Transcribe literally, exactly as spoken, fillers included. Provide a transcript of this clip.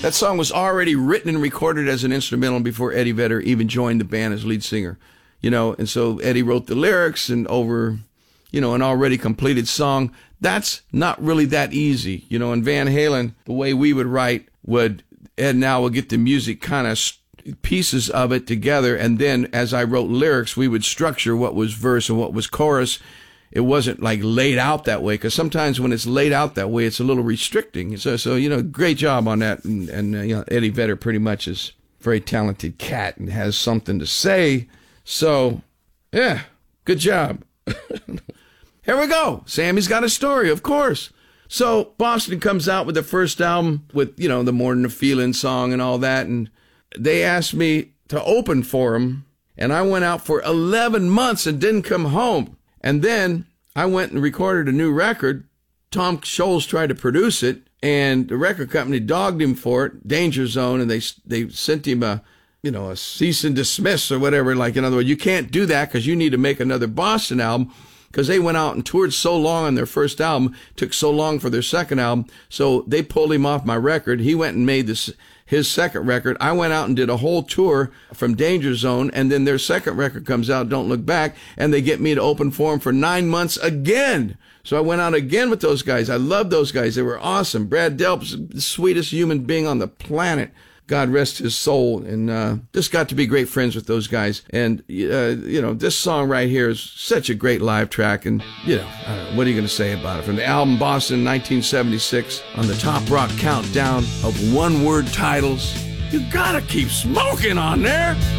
That song was already written and recorded as an instrumental before Eddie Vedder even joined the band as lead singer. You know, and so Eddie wrote the lyrics and over, you know, an already completed song. That's not really that easy. You know, in Van Halen, the way we would write would, Ed and Al would get the music kind of pieces of it together, and then as I wrote lyrics, we would structure what was verse and what was chorus. It wasn't like laid out that way, because sometimes when it's laid out that way, it's a little restricting. So, so you know, great job on that. And, and uh, you know, Eddie Vedder pretty much is a very talented cat and has something to say. So, yeah, good job. Here we go. Sammy's got a story, of course. So Boston comes out with the first album with, you know, the More Than a Feeling song and all that, and they asked me to open for them, and I went out for eleven months and didn't come home. And then I went and recorded a new record. Tom Scholz tried to produce it, and the record company dogged him for it, Danger Zone, and they they sent him a, you know, a cease and dismiss or whatever. Like, in other words, you can't do that because you need to make another Boston album, because they went out and toured so long on their first album, took so long for their second album, so they pulled him off my record. He went and made this his second record. I went out and did a whole tour from Danger Zone, and then their second record comes out, Don't Look Back, and they get me to open for them for nine months again. So I went out again with those guys. I love those guys. They were awesome. Brad Delp's the sweetest human being on the planet. God rest his soul. And uh, just got to be great friends with those guys. And, uh, you know, this song right here is such a great live track. And, you know, I don't know, what are you going to say about it? From the album Boston nineteen seventy-six, on the Top Rock Countdown of one-word titles, you got to keep smoking on there.